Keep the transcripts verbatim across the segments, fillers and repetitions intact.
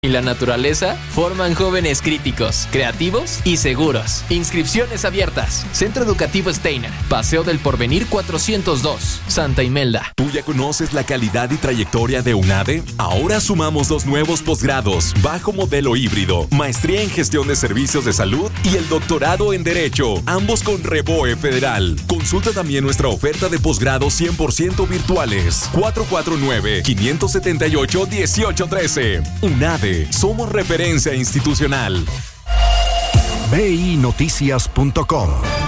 y la naturaleza forman jóvenes críticos, creativos y seguros. Inscripciones abiertas. Centro Educativo Steiner, Paseo del Porvenir cuatrocientos dos, Santa Imelda. ¿Tú ya conoces la calidad y trayectoria de UNADE? Ahora sumamos dos nuevos posgrados, bajo modelo híbrido, maestría en gestión de servicios de salud y el doctorado en Derecho, ambos con Reboe Federal. Consulta también nuestra oferta de posgrado cien por ciento virtuales. cuatro cuatro nueve, cinco siete ocho, uno ocho uno tres. UNADE. Somos referencia institucional. B I Noticias punto com.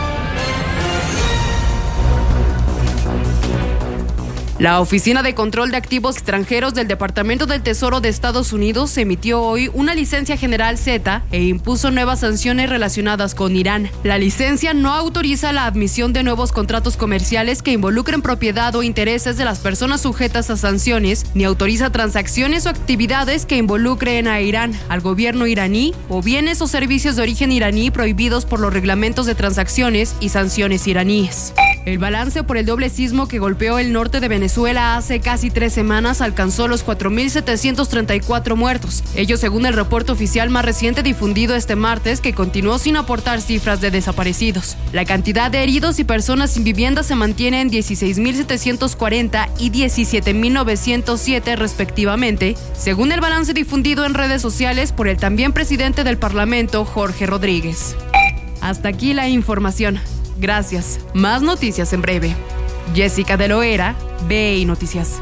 La Oficina de Control de Activos Extranjeros del Departamento del Tesoro de Estados Unidos emitió hoy una licencia general Z e impuso nuevas sanciones relacionadas con Irán. La licencia no autoriza la admisión de nuevos contratos comerciales que involucren propiedad o intereses de las personas sujetas a sanciones, ni autoriza transacciones o actividades que involucren a Irán, al gobierno iraní o bienes o servicios de origen iraní prohibidos por los reglamentos de transacciones y sanciones iraníes. El balance por el doble sismo que golpeó el norte de Venezuela hace casi tres semanas alcanzó los cuatro mil setecientos treinta y cuatro muertos. Ello según el reporte oficial más reciente difundido este martes, que continuó sin aportar cifras de desaparecidos. La cantidad de heridos y personas sin vivienda se mantiene en dieciséis mil setecientos cuarenta y diecisiete mil novecientos siete respectivamente, según el balance difundido en redes sociales por el también presidente del Parlamento, Jorge Rodríguez. Hasta aquí la información. Gracias. Más noticias en breve. Jessica de Loera, B I Noticias.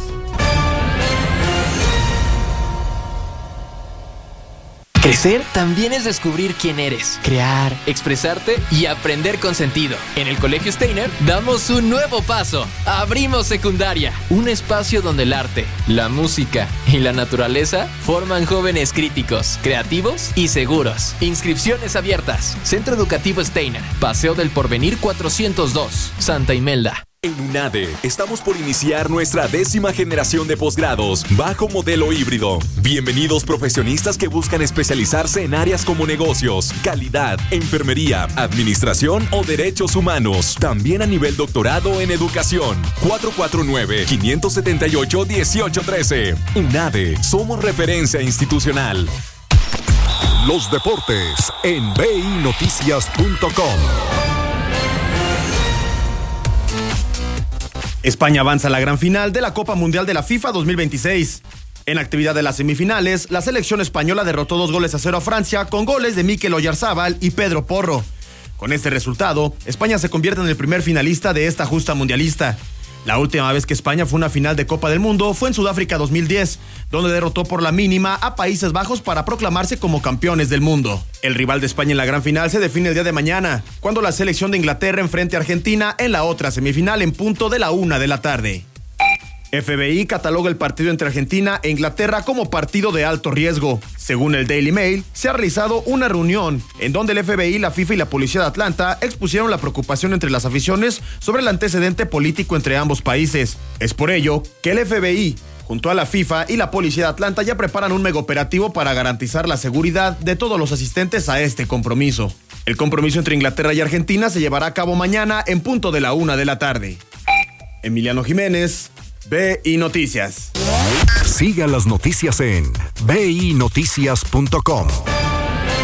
Crecer también es descubrir quién eres, crear, expresarte y aprender con sentido. En el Colegio Steiner damos un nuevo paso. Abrimos secundaria, un espacio donde el arte, la música y la naturaleza forman jóvenes críticos, creativos y seguros. Inscripciones abiertas. Centro Educativo Steiner, Paseo del Porvenir cuatrocientos dos, Santa Imelda. En UNADE estamos por iniciar nuestra décima generación de posgrados bajo modelo híbrido. Bienvenidos profesionistas que buscan especializarse en áreas como negocios, calidad, enfermería, administración o derechos humanos. También a nivel doctorado en educación. cuatro cuatro nueve, cinco siete ocho, uno ocho uno tres. UNADE, somos referencia institucional. Los deportes en B I Noticias punto com. España avanza a la gran final de la Copa Mundial de la FIFA dos mil veintiséis. En actividad de las semifinales, la selección española derrotó dos goles a cero a Francia con goles de Mikel Oyarzábal y Pedro Porro. Con este resultado, España se convierte en el primer finalista de esta justa mundialista. La última vez que España fue a una final de Copa del Mundo fue en Sudáfrica dos mil diez, donde derrotó por la mínima a Países Bajos para proclamarse como campeones del mundo. El rival de España en la gran final se define el día de mañana, cuando la selección de Inglaterra enfrente a Argentina en la otra semifinal en punto de la una de la tarde. F B I cataloga el partido entre Argentina e Inglaterra como partido de alto riesgo. Según el Daily Mail, se ha realizado una reunión en donde el F B I, la FIFA y la Policía de Atlanta expusieron la preocupación entre las aficiones sobre el antecedente político entre ambos países. Es por ello que el F B I, junto a la FIFA y la Policía de Atlanta, ya preparan un megaoperativo para garantizar la seguridad de todos los asistentes a este compromiso. El compromiso entre Inglaterra y Argentina se llevará a cabo mañana en punto de la una de la tarde. Emiliano Jiménez, B I Noticias. Siga las noticias en B I Noticias punto com.